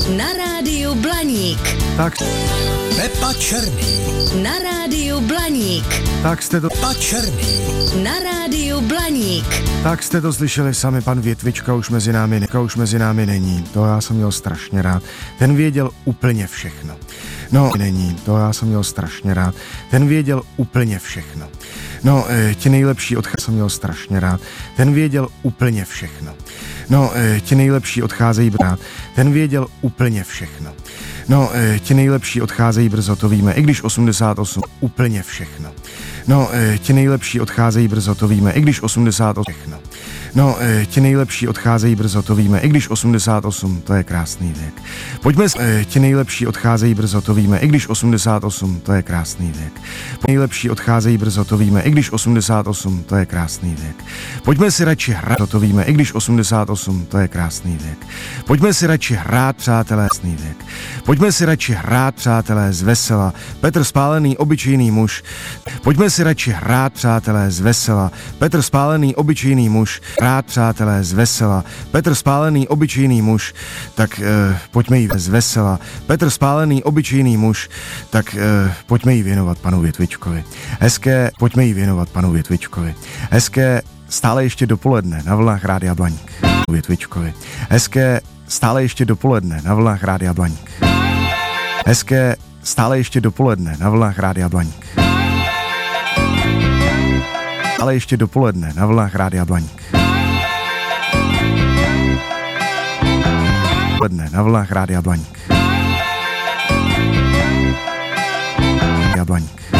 Na rádiu Blaník. Tak. Pepa Černý. Na rádiu Blaník. Tak jste to... Pepa Černý. Na rádiu Blaník. Tak jste to slyšeli sami, pan Větvička už mezi námi není. To já jsem měl strašně rád. Ten věděl úplně všechno. No, není, to já jsem měl strašně rád. Ten věděl úplně všechno. No, ti nejlepší jsem měl strašně rád. Ten věděl úplně všechno. No, ti nejlepší odcházejí brát. Ten věděl úplně všechno. No, ti nejlepší odcházejí brzo, to víme, i když 88, úplně všechno. No, ti nejlepší odcházejí brzo, to víme, i když 88, všechno. No, ti nejlepší odcházejí brzo, to víme, i když 88, to je krásný věk. Pojďme, ti nejlepší odcházejí brzo, to víme, i když 88, to je krásný věk. Nejlepší odcházejí brzo, to víme, i když 88, to je krásný věk. Pojďme si radši hrát, to víme, i když 88, to je krásný věk. Pojďme si radši hrát, přátelé, krásný věk. Pojďme si radši hrát, přátelé, z vesela. Petr Spálený, obyčejný muž. Pojďme si radši hrát, přátelé, z vesela. Petr Spálený, obyčejný muž. Hrát, přátelé, z vesela. Petr Spálený, obyčejný muž. Tak pojďme jí z vesela. Petr Spálený, obyčejný muž. Tak pojďme jí věnovat panu Větvičkovi. Hezké, pojďme jí věnovat panu Větvičkovi. Hezké stále ještě dopoledne na vlnách Rádia Blaník. Větvičkovi. Hezké stále ještě dopoledne na vlnách Rádia Blaník. Hezké stále ještě dopoledne na vlnách Rádia Blaník. Stále ještě dopoledne na vlnách Rádia Blaník. Na vlnách Rádia Blaník. Rádia Blaník.